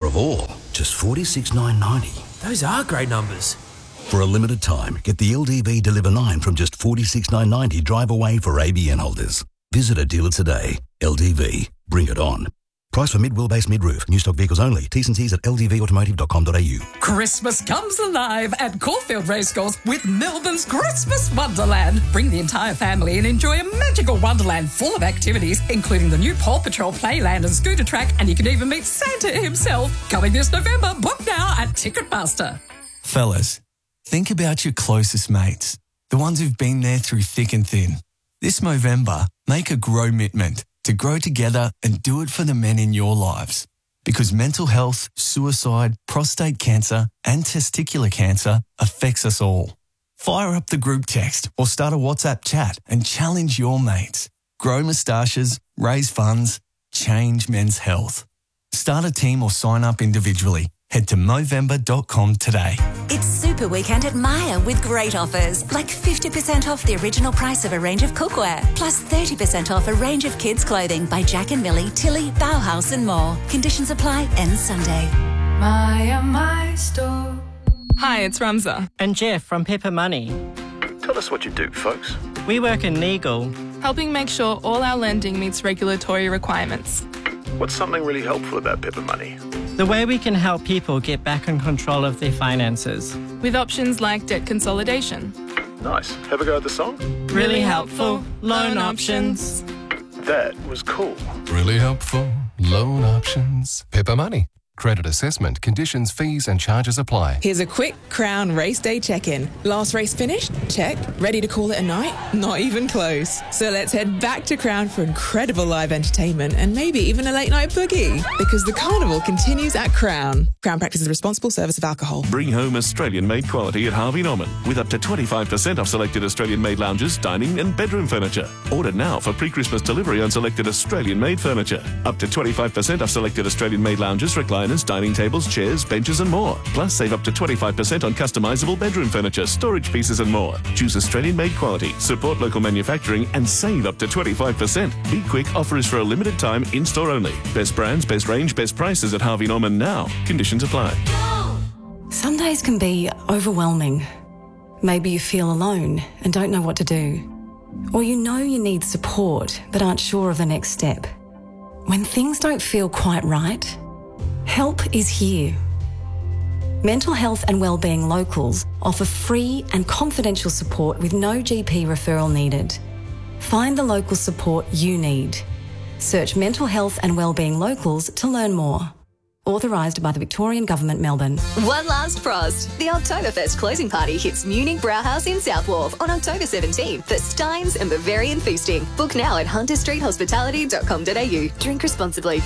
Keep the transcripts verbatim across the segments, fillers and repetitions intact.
of all, just forty-six thousand nine hundred ninety. Those are great numbers. For a limited time, get the L D V Deliver nine from just forty-six thousand nine hundred ninety drive away for A B N holders. Visit a dealer today. L D V. Bring it on. Price for mid-wheelbase mid-roof. New stock vehicles only. T's and C's at l d v automotive dot com dot a u. Christmas comes alive at Caulfield Racecourse with Melbourne's Christmas Wonderland. Bring the entire family and enjoy a magical wonderland full of activities, including the new Paw Patrol playland and scooter track, and you can even meet Santa himself. Coming this November. Book now at Ticketmaster. Fellas, think about your closest mates, the ones who've been there through thick and thin. This Movember, make a grow-mitment to grow together and do it for the men in your lives. Because mental health, suicide, prostate cancer and testicular cancer affects us all. Fire up the group text or start a WhatsApp chat and challenge your mates. Grow moustaches, raise funds, change men's health. Start a team or sign up individually. Head to movember dot com today. It's Super Weekend at Myer with great offers, like fifty percent off the original price of a range of cookware, plus thirty percent off a range of kids' clothing by Jack and Millie, Tilly, Bauhaus and more. Conditions apply. Ends Sunday. Myer, my store. Hi, it's Ramza. And Jeff from Pepper Money. Tell us what you do, folks. We work in legal, helping make sure all our lending meets regulatory requirements. What's something really helpful about Pepper Money? The way we can help people get back in control of their finances. With options like debt consolidation. Nice. Have a go at the song? Really helpful. Loan options. That was cool. Really helpful. Loan options. Pepper Money. Credit assessment, conditions, fees and charges apply. Here's a quick Crown race day check-in. Last race finished? Check. Ready to call it a night? Not even close. So let's head back to Crown for incredible live entertainment and maybe even a late night boogie. Because the carnival continues at Crown. Crown practices responsible service of alcohol. Bring home Australian-made quality at Harvey Norman with up to twenty-five percent off selected Australian-made lounges, dining and bedroom furniture. Order now for pre-Christmas delivery on selected Australian-made furniture. Up to twenty-five percent off selected Australian-made lounges, recliners, dining tables, chairs, benches and more. Plus save up to twenty-five percent on customisable bedroom furniture, storage pieces and more. Choose Australian-made quality, support local manufacturing and save up to twenty-five percent. Be quick, offer is for a limited time, in-store only. Best brands, best range, best prices at Harvey Norman now. Conditions apply. Some days can be overwhelming. Maybe you feel alone and don't know what to do. Or you know you need support but aren't sure of the next step. When things don't feel quite right, help is here. Mental Health and Wellbeing Locals offer free and confidential support with no G P referral needed. Find the local support you need. Search Mental Health and Wellbeing Locals to learn more. Authorised by the Victorian Government, Melbourne. One last frost. The Oktoberfest closing party hits Munich Brauhaus in South Wharf on October seventeenth for Steins and Bavarian feasting. Book now at hunter street hospitality dot com dot a u. Drink responsibly.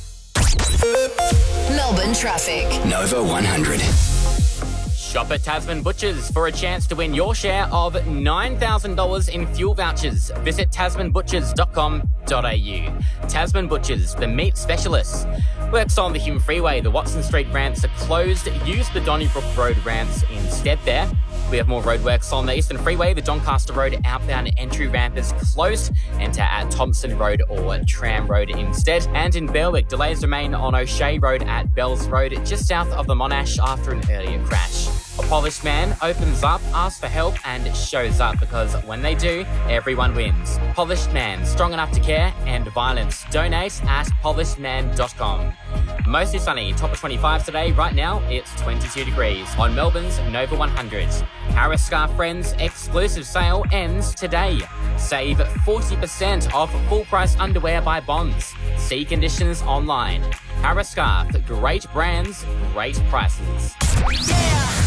Melbourne traffic. Nova one hundred. Shop at Tasman Butchers for a chance to win your share of nine thousand dollars in fuel vouchers. Visit tasman butchers dot com dot a u. Tasman Butchers, the meat specialists. Works on the Hume Freeway. The Watson Street ramps are closed. Use the Donnybrook Road ramps instead there. We have more roadworks on the Eastern Freeway. The Doncaster Road outbound entry ramp is closed. Enter at Thompson Road or Tram Road instead. And in Berwick, delays remain on O'Shea Road at Bells Road, just south of the Monash after an earlier crash. A polished man opens up, asks for help and shows up, because when they do, everyone wins. Polished Man, strong enough to care, and violence. Donate at polished man dot com. Mostly sunny, top of twenty-five today. Right now, it's twenty-two degrees on Melbourne's Nova one hundred. Harris Scarf Friends exclusive sale ends today. Save forty percent off full-price underwear by Bonds. See conditions online. Harris Scarf, great brands, great prices. Yeah.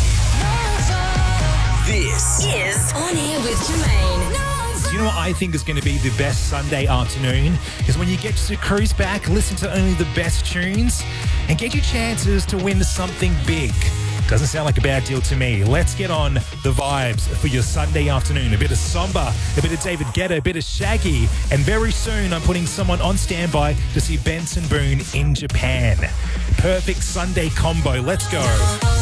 This is On Air with Jermaine. Do you know what I think is going to be the best Sunday afternoon? Is when you get to cruise back, listen to only the best tunes, and get your chances to win something big. Doesn't sound like a bad deal to me. Let's get on the vibes for your Sunday afternoon. A bit of Samba, a bit of David Guetta, a bit of Shaggy, and very soon I'm putting someone on standby to see Benson Boone in Japan. Perfect Sunday combo. Let's go.